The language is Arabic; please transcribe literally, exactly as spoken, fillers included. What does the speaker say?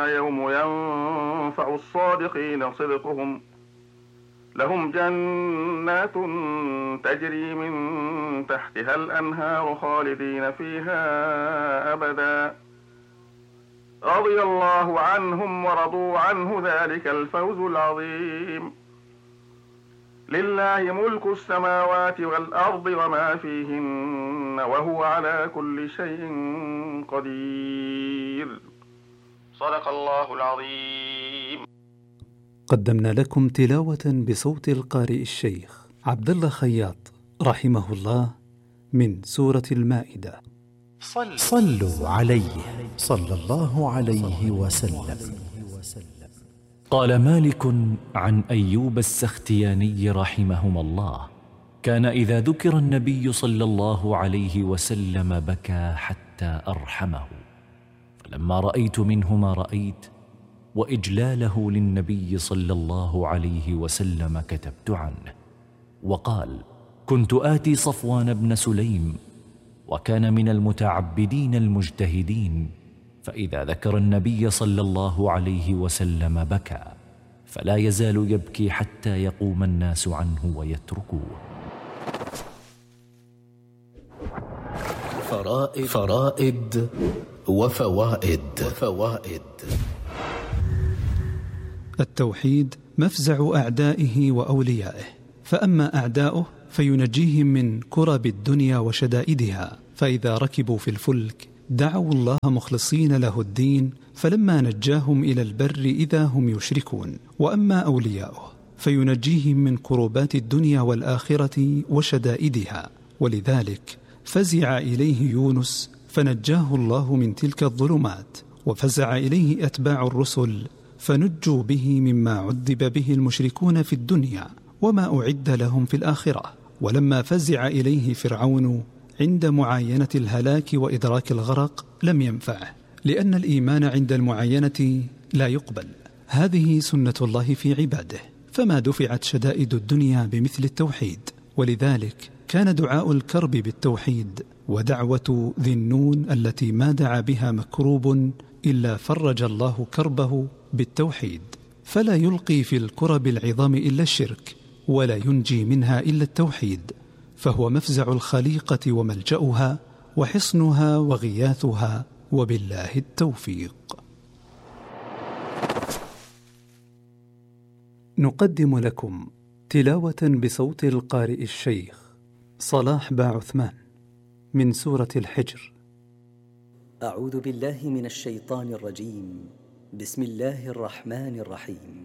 يوم ينفع الصادقين صدقهم لهم جنات تجري من تحتها الأنهار خالدين فيها أبدا رضي الله عنهم ورضوا عنه ذلك الفوز العظيم لله ملك السماوات والأرض وما فيهن وهو على كل شيء قدير. صدق الله العظيم. قدمنا لكم تلاوة بصوت القارئ الشيخ عبد الله خياط رحمه الله من سورة المائدة. صلوا عليه صلى الله عليه وسلم. قال مالك عن أيوب السختياني رحمهما الله: كان إذا ذكر النبي صلى الله عليه وسلم بكى حتى أرحمه، فلما رأيت منه ما رأيت وإجلاله للنبي صلى الله عليه وسلم كتبت عنه. وقال: كنت آتي صفوان بن سليم وكان من المتعبدين المجتهدين، فإذا ذكر النبي صلى الله عليه وسلم بكى، فلا يزال يبكي حتى يقوم الناس عنه ويتركوه. فرائد, فرائد وفوائد, وفوائد التوحيد مفزع أعدائه وأوليائه، فأما أعداؤه فينجيهم من كرب الدنيا وشدائدها، فإذا ركبوا في الفلك دعوا الله مخلصين له الدين، فلما نجاهم إلى البر إذا هم يشركون. وأما أولياؤه فينجيهم من كربات الدنيا والآخرة وشدائدها، ولذلك فزع إليه يونس فنجاه الله من تلك الظلمات، وفزع إليه أتباع الرسل فنجوا به مما عذب به المشركون في الدنيا وما أعد لهم في الآخرة. ولما فزع إليه فرعون عند معاينة الهلاك وإدراك الغرق لم ينفعه، لأن الإيمان عند المعاينة لا يقبل. هذه سنة الله في عباده، فما دفعت شدائد الدنيا بمثل التوحيد. ولذلك كان دعاء الكرب بالتوحيد، ودعوة ذي النون التي ما دعا بها مكروب إلا فرج الله كربه بالتوحيد، فلا يلقي في الكرب العظام إلا الشرك، ولا ينجي منها إلا التوحيد، فهو مفزع الخليقة وملجأها وحصنها وغياثها، وبالله التوفيق. نقدم لكم تلاوة بصوت القارئ الشيخ صلاح با عثمان من سورة الحجر. أعوذ بالله من الشيطان الرجيم. بسم الله الرحمن الرحيم.